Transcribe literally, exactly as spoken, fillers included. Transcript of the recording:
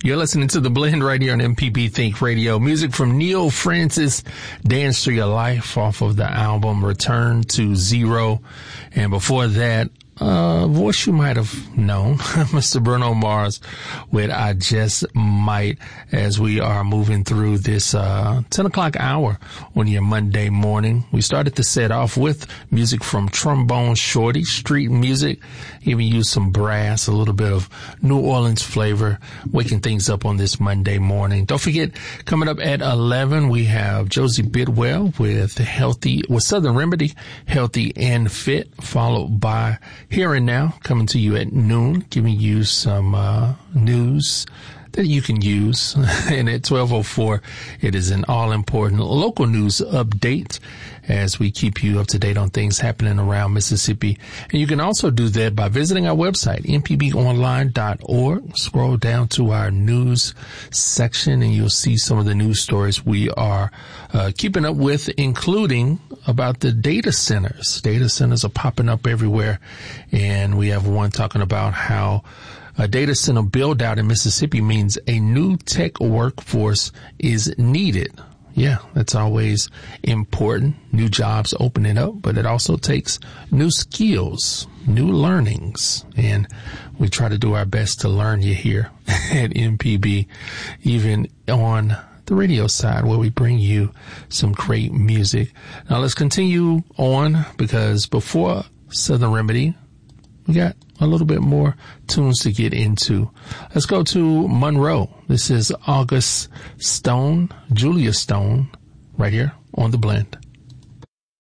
You're listening to The Blend right here on M P B Think Radio. Music from Neil Francis, Dance Through Your Life, off of the album Return to Zero. And before that, a voice you might have known, Mister Bruno Mars with I Just Might, as we are moving through this uh ten o'clock hour on your Monday morning. We started the set off with music from Trombone Shorty, street music, even used some brass, a little bit of New Orleans flavor, waking things up on this Monday morning. Don't forget, coming up at eleven, we have Josie Bidwell with Healthy, with Southern Remedy, Healthy and Fit, followed by Here and Now, coming to you at noon, giving you some uh news that you can use. And at twelve oh four, it is an all-important local news update as we keep you up to date on things happening around Mississippi. And you can also do that by visiting our website, m p b online dot org. Scroll down to our news section and you'll see some of the news stories we are uh, keeping up with, including about the data centers. Data centers are popping up everywhere. And we have one talking about how a data center build out in Mississippi means a new tech workforce is needed. Yeah, that's always important. New jobs opening up, but it also takes new skills, new learnings. And we try to do our best to learn you here at M P B, even on the radio side where we bring you some great music. Now let's continue on, because before Southern Remedy, we got a little bit more tunes to get into. Let's go to Monroe. This is August Stone, Julia Stone, right here on The Blend.